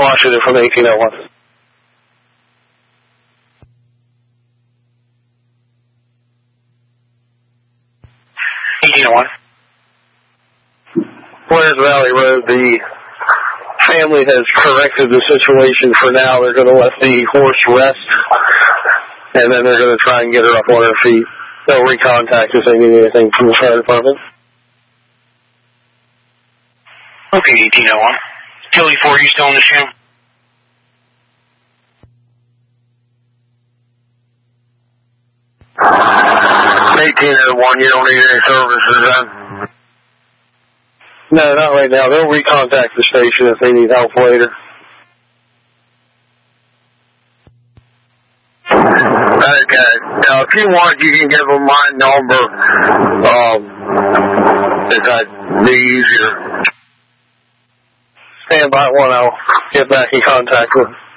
Washington from 1801. Blair's Valley Road, the family has corrected the situation for now. They're going to let the horse rest, and then they're going to try and get her up on her feet. They'll recontact if they need anything from the fire department. Okay, 1801. Philly 4, you still on the channel? You don't need any services then? No, not right now. They'll recontact the station if they need help later. Okay. Now, if you want, you can give them my number. If that'd be easier. Stand by one. I'll get back in contact with them.